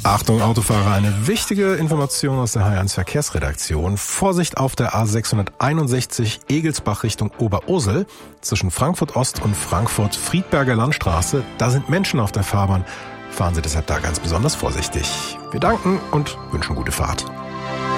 Achtung Autofahrer, eine wichtige Information aus der H1 Verkehrsredaktion. Vorsicht auf der A661 Egelsbach Richtung Oberursel zwischen Frankfurt Ost und Frankfurt Friedberger Landstraße. Da sind Menschen auf der Fahrbahn. Fahren Sie deshalb da ganz besonders vorsichtig. Wir danken und wünschen gute Fahrt.